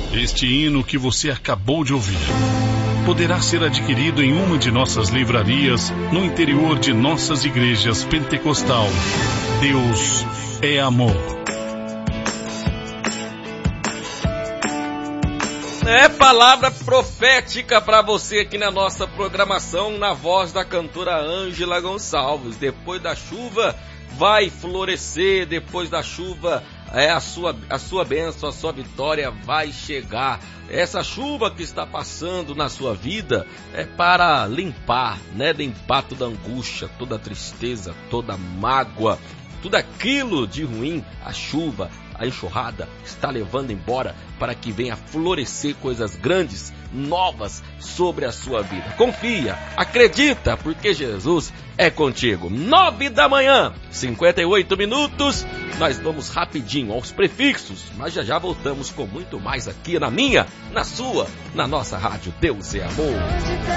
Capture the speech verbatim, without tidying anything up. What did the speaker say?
Este hino que você acabou de ouvir poderá ser adquirido em uma de nossas livrarias no interior de nossas igrejas pentecostal. Deus é amor. É palavra profética para você aqui na nossa programação, na voz da cantora Ângela Gonçalves. Depois da chuva vai florescer, depois da chuva é a sua, a sua bênção, a sua vitória vai chegar. Essa chuva que está passando na sua vida é para limpar, né? Limpar toda angústia, toda tristeza, toda mágoa, tudo aquilo de ruim. A chuva, a enxurrada está levando embora para que venha florescer coisas grandes, novas sobre a sua vida. Confia, acredita, porque Jesus é contigo. Nove da manhã, cinquenta e oito minutos. Nós vamos rapidinho aos prefixos, mas já já voltamos com muito mais aqui na minha, na sua, na nossa rádio Deus é Amor.